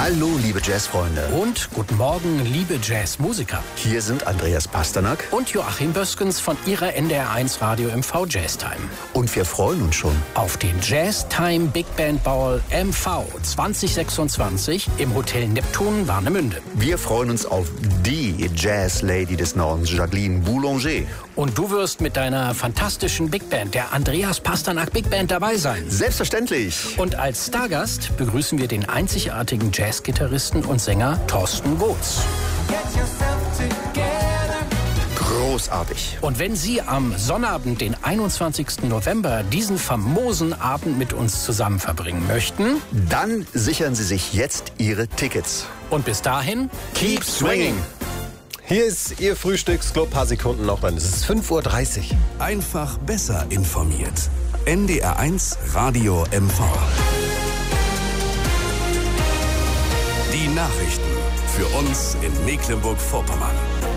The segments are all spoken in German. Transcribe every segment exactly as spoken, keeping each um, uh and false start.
Hallo, liebe Jazzfreunde. Und guten Morgen, liebe Jazzmusiker. Hier sind Andreas Pasternak und Joachim Böskens von Ihrer N D R eins Radio M V Jazztime. Und wir freuen uns schon auf den Jazztime Big Band Ball M V zwanzig sechsundzwanzig im Hotel Neptun Warnemünde. Wir freuen uns auf die Jazz-Lady des Nordens, Jacqueline Boulanger. Und du wirst mit deiner fantastischen Big Band, der Andreas Pasternak Big Band, dabei sein. Selbstverständlich. Und als Stargast begrüßen wir den einzigartigen Jazzgitarristen und Sänger Thorsten Gotz. Großartig. Und wenn Sie am Sonnabend, den einundzwanzigsten November, diesen famosen Abend mit uns zusammen verbringen möchten, dann sichern Sie sich jetzt Ihre Tickets. Und bis dahin, keep swinging. Hier ist Ihr Frühstücksclub, paar Sekunden noch, dann ist es fünf Uhr dreißig. Einfach besser informiert. N D R eins Radio M V. Die Nachrichten für uns in Mecklenburg-Vorpommern.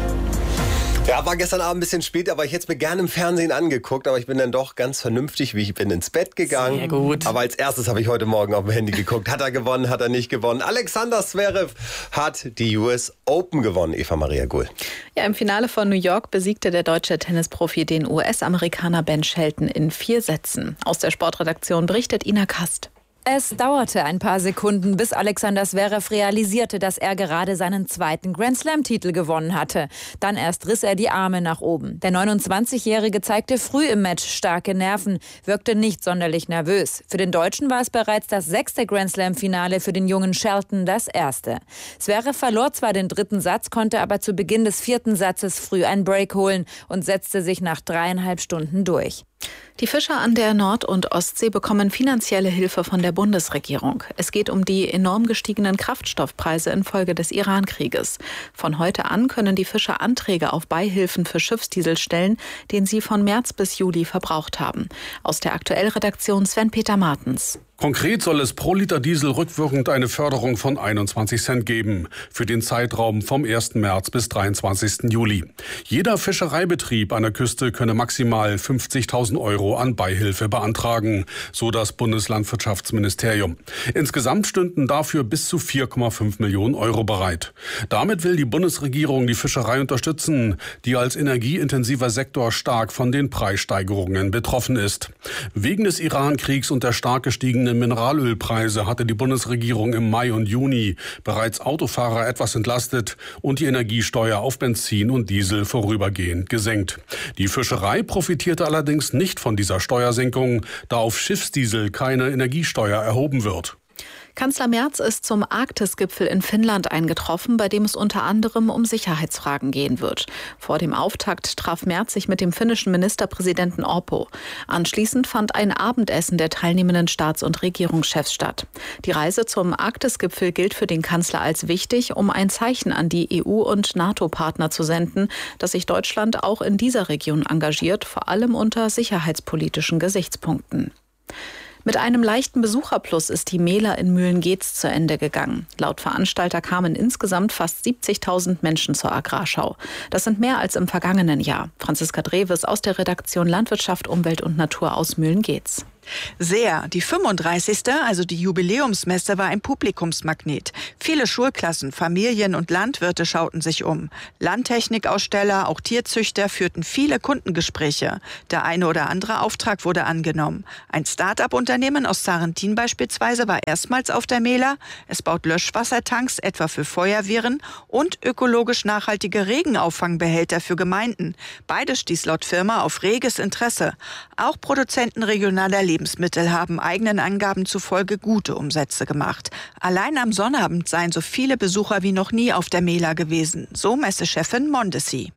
Ja, war gestern Abend ein bisschen spät, aber ich hätte es mir gerne im Fernsehen angeguckt, aber ich bin dann doch ganz vernünftig, wie ich bin ins Bett gegangen. Sehr gut. Aber als erstes habe ich heute Morgen auf dem Handy geguckt. Hat er gewonnen, hat er nicht gewonnen? Alexander Zverev hat die U S Open gewonnen, Eva Maria Gull. Ja, im Finale von New York besiegte der deutsche Tennisprofi den U S-Amerikaner Ben Shelton in vier Sätzen. Aus der Sportredaktion berichtet Ina Kast. Es dauerte ein paar Sekunden, bis Alexander Zverev realisierte, dass er gerade seinen zweiten Grand-Slam-Titel gewonnen hatte. Dann erst riss er die Arme nach oben. Der neunundzwanzigjährige zeigte früh im Match starke Nerven, wirkte nicht sonderlich nervös. Für den Deutschen war es bereits das sechste Grand-Slam-Finale, für den jungen Shelton das erste. Zverev verlor zwar den dritten Satz, konnte aber zu Beginn des vierten Satzes früh einen Break holen und setzte sich nach dreieinhalb Stunden durch. Die Fischer an der Nord- und Ostsee bekommen finanzielle Hilfe von der Bundesregierung. Es geht um die enorm gestiegenen Kraftstoffpreise infolge des Iran-Krieges. Von heute an können die Fischer Anträge auf Beihilfen für Schiffsdiesel stellen, den sie von März bis Juli verbraucht haben. Aus der Aktuellredaktion Sven-Peter Martens. Konkret soll es pro Liter Diesel rückwirkend eine Förderung von einundzwanzig Cent geben, für den Zeitraum vom ersten März bis dreiundzwanzigsten Juli. Jeder Fischereibetrieb an der Küste könne maximal fünfzigtausend Euro an Beihilfe beantragen, so das Bundeslandwirtschaftsministerium. Insgesamt stünden dafür bis zu vier Komma fünf Millionen Euro bereit. Damit will die Bundesregierung die Fischerei unterstützen, die als energieintensiver Sektor stark von den Preissteigerungen betroffen ist. Wegen des Iran-Kriegs und der stark gestiegenen Mineralölpreise hatte die Bundesregierung im Mai und Juni bereits Autofahrer etwas entlastet und die Energiesteuer auf Benzin und Diesel vorübergehend gesenkt. Die Fischerei profitierte allerdings nicht von dieser Steuersenkung, da auf Schiffsdiesel keine Energiesteuer erhoben wird. Kanzler Merz ist zum Arktis-Gipfel in Finnland eingetroffen, bei dem es unter anderem um Sicherheitsfragen gehen wird. Vor dem Auftakt traf Merz sich mit dem finnischen Ministerpräsidenten Orpo. Anschließend fand ein Abendessen der teilnehmenden Staats- und Regierungschefs statt. Die Reise zum Arktis-Gipfel gilt für den Kanzler als wichtig, um ein Zeichen an die E U- und NATO-Partner zu senden, dass sich Deutschland auch in dieser Region engagiert, vor allem unter sicherheitspolitischen Gesichtspunkten. Mit einem leichten Besucherplus ist die Mela in Mühlen-Geetz zu Ende gegangen. Laut Veranstalter kamen insgesamt fast siebzigtausend Menschen zur Agrarschau. Das sind mehr als im vergangenen Jahr. Franziska Dreves aus der Redaktion Landwirtschaft, Umwelt und Natur aus Mühlen-Geetz. Sehr. Die fünfunddreißigste, also die Jubiläumsmesse, war ein Publikumsmagnet. Viele Schulklassen, Familien und Landwirte schauten sich um. Landtechnikaussteller, auch Tierzüchter führten viele Kundengespräche. Der eine oder andere Auftrag wurde angenommen. Ein Start-up-Unternehmen aus Sarrentin beispielsweise war erstmals auf der Mela. Es baut Löschwassertanks, etwa für Feuerwehren, und ökologisch nachhaltige Regenauffangbehälter für Gemeinden. Beides stieß laut Firma auf reges Interesse. Auch Produzenten regionaler Lebensmittel haben eigenen Angaben zufolge gute Umsätze gemacht. Allein am Sonnabend seien so viele Besucher wie noch nie auf der Mela gewesen, so Messechefin Mondesi.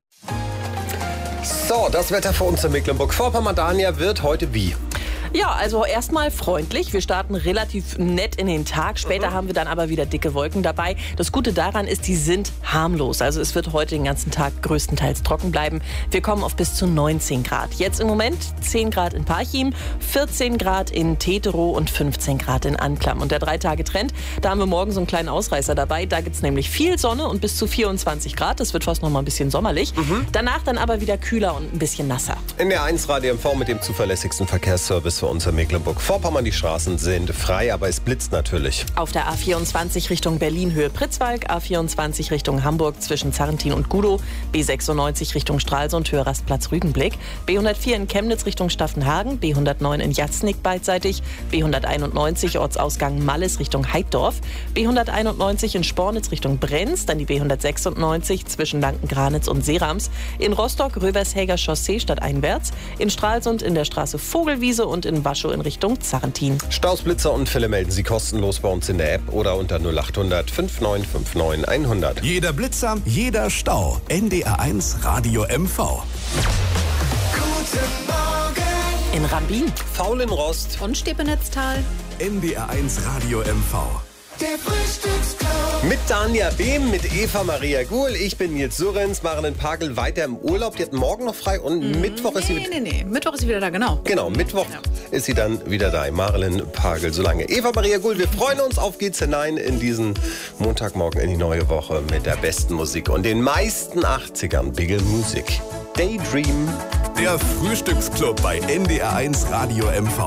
So, das Wetter für uns in Mecklenburg-Vorpommern, Dania, wird heute wie? Ja, also erstmal freundlich. Wir starten relativ nett in den Tag. Später mhm. haben wir dann aber wieder dicke Wolken dabei. Das Gute daran ist, die sind harmlos. Also es wird heute den ganzen Tag größtenteils trocken bleiben. Wir kommen auf bis zu neunzehn Grad. Jetzt im Moment zehn Grad in Parchim, vierzehn Grad in Teterow und fünfzehn Grad in Anklam. Und der Drei-Tage-Trend, da haben wir morgen so einen kleinen Ausreißer dabei. Da gibt es nämlich viel Sonne und bis zu vierundzwanzig Grad. Das wird fast noch mal ein bisschen sommerlich. Mhm. Danach dann aber wieder kühler und ein bisschen nasser. In der eins Radio M V mit dem zuverlässigsten Verkehrsservice zu uns in Mecklenburg-Vorpommern. Die Straßen sind frei, aber es blitzt natürlich. Auf der A vierundzwanzig Richtung Berlin Höhe Pritzwalk, A vierundzwanzig Richtung Hamburg zwischen Zarrentin und Gudow, B sechsundneunzig Richtung Stralsund Höhe Rastplatz Rügenblick, B hundertvier in Chemnitz Richtung Staffenhagen, B hundertneun in Jatznig beidseitig, B hunderteinundneunzig Ortsausgang Malles Richtung Heidorf, B hunderteinundneunzig in Spornitz Richtung Brenz, dann die B hundertsechsundneunzig zwischen Lanken-Granitz und Seerams, in Rostock Rövershäger Chaussee stadteinwärts, in Stralsund in der Straße Vogelwiese und in Waschow in Richtung Zarrentin. Staus, Blitzer und Fälle melden Sie kostenlos bei uns in der App oder unter null acht hundert fünfundneunzig neunundfünfzig hundert. Jeder Blitzer, jeder Stau. N D R eins Radio M V. Guten Morgen. In Rambin, Faul in Rost Und Stepenetztal. N D R eins Radio M V. Der Frühstücksclub. mit Danja Behm, mit Eva Maria Guhl. Ich bin Nils Surrens, Marilyn Pagel weiter im Urlaub. Die hat morgen noch frei und mm, Mittwoch ist sie Nee, wieder... nee, nee. Mittwoch ist sie wieder da, genau. Genau, Mittwoch Ja. ist sie dann wieder da. Marilyn Pagel, solange. Eva Maria Guhl, wir freuen uns auf geht's hinein in diesen Montagmorgen in die neue Woche mit der besten Musik und den meisten achtzigern. Bigel Music. Daydream. Der Frühstücksclub bei N D R eins Radio M V.